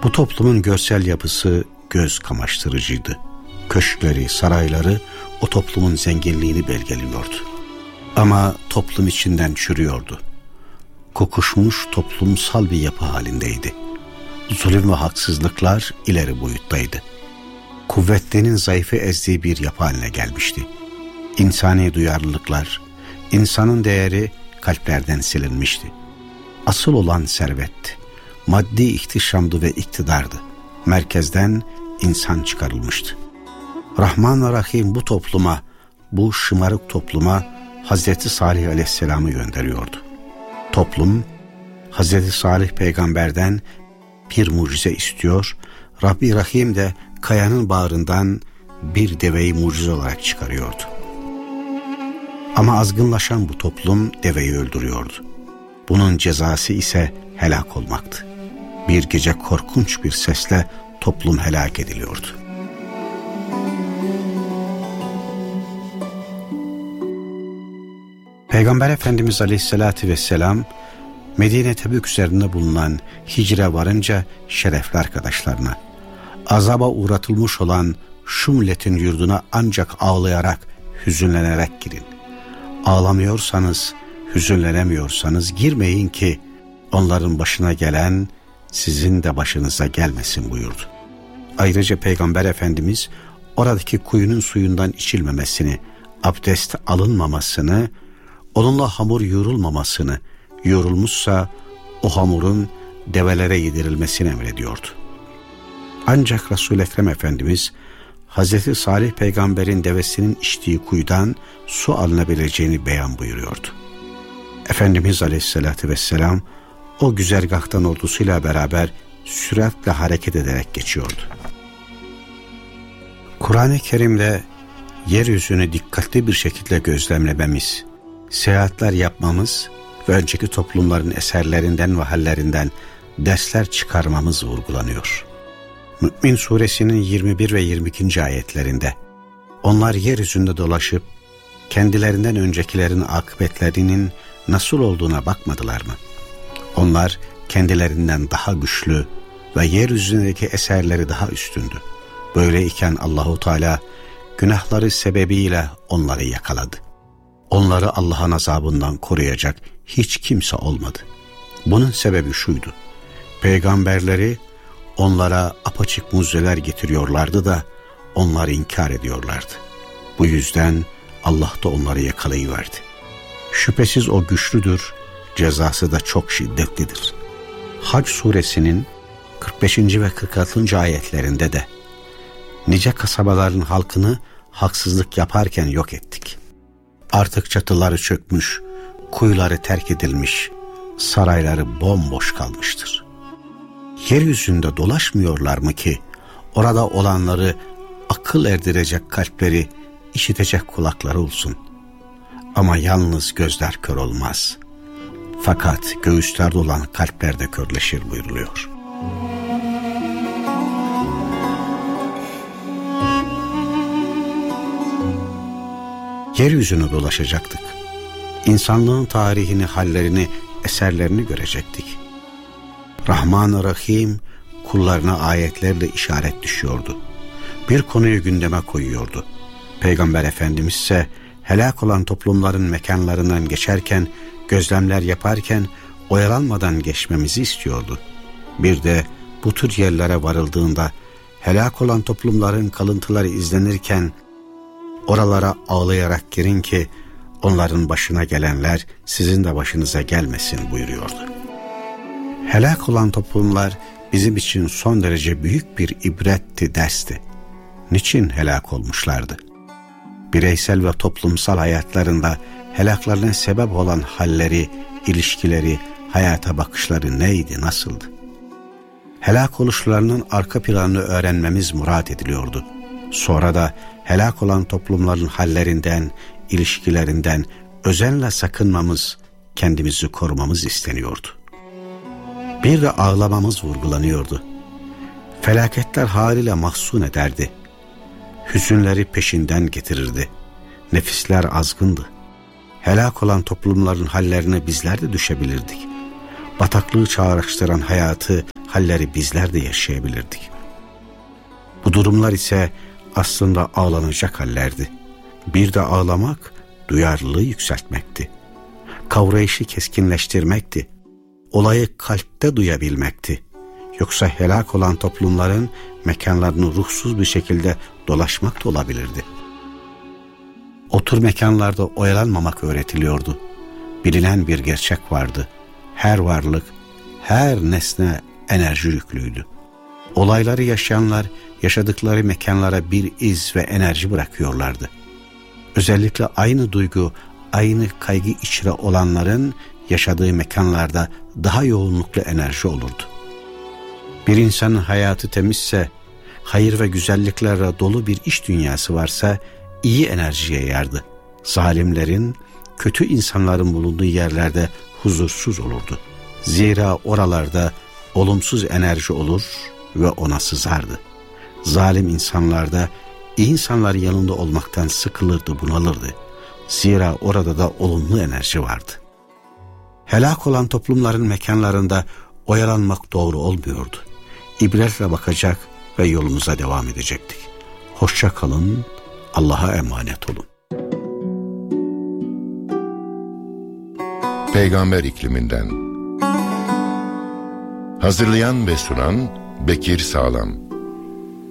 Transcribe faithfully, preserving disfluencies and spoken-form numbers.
Bu toplumun görsel yapısı göz kamaştırıcıydı. Köşkleri, sarayları o toplumun zenginliğini belgeliyordu. Ama toplum içinden çürüyordu. Kokuşmuş toplumsal bir yapı halindeydi. Zulüm ve haksızlıklar ileri boyuttaydı. Kuvvetlinin zayıfı ezdiği bir yapı haline gelmişti. İnsani duyarlılıklar, insanın değeri kalplerden silinmişti. Asıl olan servet, maddi ihtişamdı ve iktidardı. Merkezden insan çıkarılmıştı. Rahman ve Rahim bu topluma, bu şımarık topluma Hazreti Salih Aleyhisselam'ı gönderiyordu. Toplum, Hazreti Salih peygamberden bir mucize istiyor, Rabbi Rahim de kayanın bağrından bir deveyi mucize olarak çıkarıyordu. Ama azgınlaşan bu toplum deveyi öldürüyordu. Bunun cezası ise helak olmaktı. Bir gece korkunç bir sesle toplum helak ediliyordu. Peygamber Efendimiz Aleyhisselatü Vesselam Medine Tebük üzerinde bulunan Hicre varınca şerefli arkadaşlarına, azaba uğratılmış olan şu milletin yurduna ancak ağlayarak, hüzünlenerek girin. Ağlamıyorsanız, hüzünlenemiyorsanız girmeyin ki onların başına gelen sizin de başınıza gelmesin buyurdu. Ayrıca Peygamber Efendimiz oradaki kuyunun suyundan içilmemesini, abdest alınmamasını, onunla hamur yoğrulmamasını, yoğrulmuşsa o hamurun develere yedirilmesini emrediyordu. Ancak Resul-i Ekrem Efendimiz Hazreti Salih peygamberin devesinin içtiği kuyudan su alınabileceğini beyan buyuruyordu. Efendimiz Aleyhisselatü Vesselam o güzergahtan ordusuyla beraber süratle hareket ederek geçiyordu. Kur'an-ı Kerim'de yeryüzünü dikkatli bir şekilde gözlemlememiz, seyahatler yapmamız ve önceki toplumların eserlerinden ve hallerinden dersler çıkarmamız vurgulanıyor. Mü'min suresinin yirmi bir ve yirmi ikinci ayetlerinde onlar yeryüzünde dolaşıp kendilerinden öncekilerin akıbetlerinin nasıl olduğuna bakmadılar mı? Onlar kendilerinden daha güçlü ve yeryüzündeki eserleri daha üstündü. Böyleyken Allahu Teala günahları sebebiyle onları yakaladı. Onları Allah'ın azabından koruyacak hiç kimse olmadı. Bunun sebebi şuydu: peygamberleri onlara apaçık mucizeler getiriyorlardı da onlar inkar ediyorlardı. Bu yüzden Allah da onları yakalayıverdi. Şüphesiz o güçlüdür, cezası da çok şiddetlidir. Hac suresinin kırk beşinci ve kırk altıncı ayetlerinde de nice kasabaların halkını haksızlık yaparken yok ettik. Artık çatıları çökmüş, kuyuları terk edilmiş, sarayları bomboş kalmıştır. Yeryüzünde dolaşmıyorlar mı ki orada olanları akıl erdirecek kalpleri, işitecek kulakları olsun? Ama yalnız gözler kör olmaz. Fakat göğüslerde olan kalpler de körleşir buyuruluyor. Yeryüzünü dolaşacaktık. İnsanlığın tarihini, hallerini, eserlerini görecektik. Rahman-ı Rahim kullarına ayetlerle işaret düşüyordu. Bir konuyu gündeme koyuyordu. Peygamber Efendimiz ise helak olan toplumların mekanlarından geçerken, gözlemler yaparken oyalanmadan geçmemizi istiyordu. Bir de bu tür yerlere varıldığında helak olan toplumların kalıntıları izlenirken oralara ağlayarak girin ki onların başına gelenler sizin de başınıza gelmesin buyuruyordu. Helak olan toplumlar bizim için son derece büyük bir ibretti, dersti. Niçin helak olmuşlardı? Bireysel ve toplumsal hayatlarında helaklarına sebep olan halleri, ilişkileri, hayata bakışları neydi, nasıldı? Helak oluşlarının arka planını öğrenmemiz murat ediliyordu. Sonra da helak olan toplumların hallerinden, ilişkilerinden özenle sakınmamız, kendimizi korumamız isteniyordu. Bir de ağlamamız vurgulanıyordu. Felaketler haliyle mahzun ederdi. Hüzünleri peşinden getirirdi. Nefisler azgındı. Helak olan toplumların hallerine bizler de düşebilirdik. Bataklığı çağrıştıran hayatı halleri bizler de yaşayabilirdik. Bu durumlar ise aslında ağlanacak hallerdi. Bir de ağlamak, duyarlılığı yükseltmekti. Kavrayışı keskinleştirmekti. Olayı kalpte duyabilmekti. Yoksa helak olan toplumların mekanlarını ruhsuz bir şekilde dolaşmak da olabilirdi. O tür mekanlarda oyalanmamak öğretiliyordu. Bilinen bir gerçek vardı. Her varlık, her nesne enerji yüklüydü. Olayları yaşayanlar yaşadıkları mekanlara bir iz ve enerji bırakıyorlardı. Özellikle aynı duygu, aynı kaygı içre olanların yaşadığı mekanlarda daha yoğunluklu enerji olurdu. Bir insanın hayatı temizse, hayır ve güzelliklerle dolu bir iç dünyası varsa iyi enerji yayardı. Zalimlerin, kötü insanların bulunduğu yerlerde huzursuz olurdu. Zira oralarda olumsuz enerji olur ve ona sızardı. Zalim insanlarda iyi insanların yanında olmaktan sıkılırdı, bunalırdı. Zira orada da olumlu enerji vardı. Helak olan toplumların mekanlarında oyalanmak doğru olmuyordu. İbretle bakacak ve yolumuza devam edecektik. Hoşça kalın, Allah'a emanet olun. Peygamber ikliminden. Hazırlayan ve sunan Bekir Sağlam.